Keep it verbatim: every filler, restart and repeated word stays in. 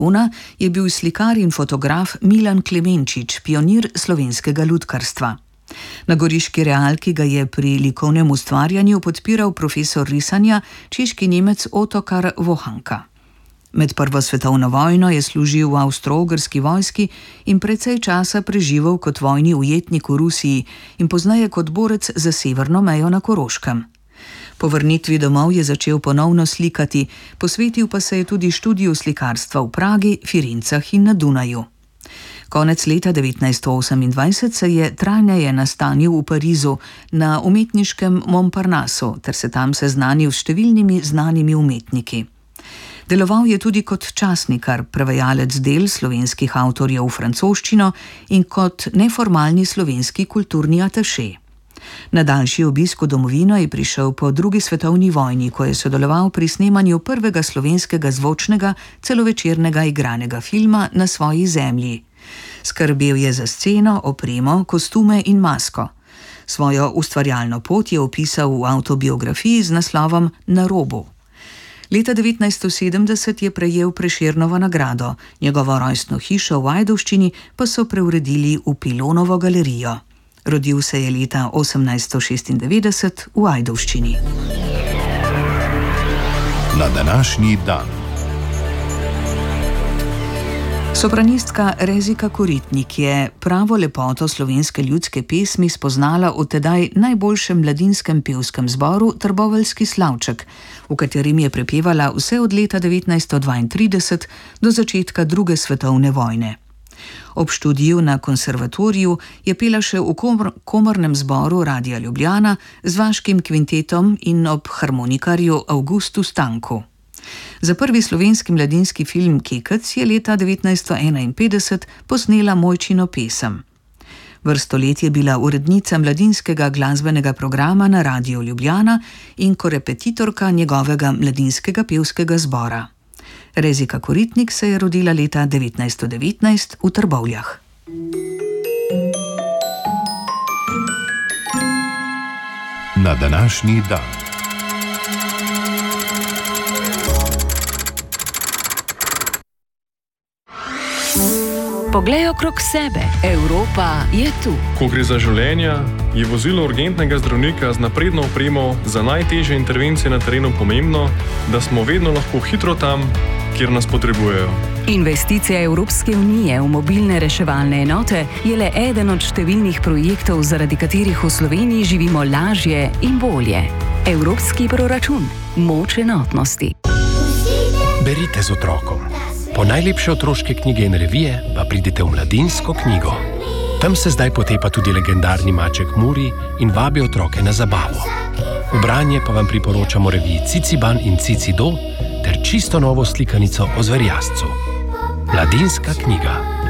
Ona je bil slikar in fotograf Milan Klemenčič, pionir slovenskega lutkarstva. Na goriški Realki ga je pri likovnem ustvarjanju podpiral profesor risanja, češki Nemec Ottokar Vohanka. Med prvo svetovno vojno je služil v avstro-ogrski vojski in precej časa preživel kot vojni ujetnik v Rusiji in pozneje kot borec za severno mejo na Koroškem. Po vrnitvi domov je začel ponovno slikati, posvetil pa se je tudi študiju slikarstva v Pragi, Firencah in na Dunaju. Konec leta devetnajststo osemindvajset se je trajneje nastanil v Parizu na umetniškem Montparnassu ter se tam seznanil s številnimi znanimi umetniki. Deloval je tudi kot časnikar, prevajalec del slovenskih avtorjev v francoščino in kot neformalni slovenski kulturni ataše. Na daljši obisk v domovino je prišel po drugi svetovni vojni, ko je sodeloval pri snemanju prvega slovenskega zvočnega celovečernega igranega filma Na svoji zemlji. Skrbel je za sceno, opremo, kostume in masko. Svojo ustvarjalno pot je opisal v avtobiografiji z naslovom Na robu. Leta devetnajststo sedemdeset je prejel Prešernovo nagrado, njegovo rojstno hišo v Ajdovščini pa so preuredili v Pilonovo galerijo. Rodil se je leta osemnajststo šestindevetdeset v Ajdovščini. Na današnji dan. Sopranistka Rezika Koritnik je pravo lepoto slovenske ljudske pesmi spoznala v tedaj najboljšem mladinskem pevskem zboru Trboveljski Slavček, v katerem je prepevala vse od leta devetnajststo dvaintrideset do začetka druge svetovne vojne. Ob študiju na konservatoriju je pela še v komor, komornem zboru Radia Ljubljana z vaškim kvintetom in ob harmonikarju Avgustu Stanku. Za prvi slovenski mladinski film Kekec je leta devetnajststo enainpetdeset posnela Mojčino pesem. Vrsto let je bila urednica mladinskega glasbenega programa na Radiu Ljubljana in korepetitorka njegovega mladinskega pevskega zbora. Rezika Koritnik se je rodila leta devetnajststo devetnajst v Trbovljah. Na današnji dan. Poglej okrog sebe, Evropa je tu. Ko gre za življenja, je vozilo urgentnega zdravnika z napredno opremo za najtežje intervencije na terenu pomembno, da smo vedno lahko hitro tam, kjer nas potrebujejo. Investicija Evropske unije v mobilne reševalne enote je le eden od številnih projektov, zaradi katerih v Sloveniji živimo lažje in bolje. Evropski proračun. Moč enotnosti. Berite z otrokom. Po najlepše otroške knjige in revije pa pridite v Mladinsko knjigo. Tam se zdaj potepa tudi legendarni maček Muri in vabi otroke na zabavo. V branje pa vam priporočamo reviji Ciciban in Cicido ter čisto novo slikanico o zverjascu. Mladinska knjiga.